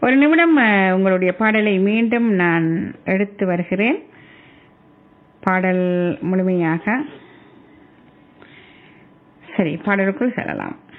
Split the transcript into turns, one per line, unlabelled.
ஒரு நிமிடம் உங்களுடைய பாடலை மீண்டும் நான் எடுத்து வருகிறேன். பாடல் முழுமையாக சரி, பாடலுக்குள் செல்லலாம்.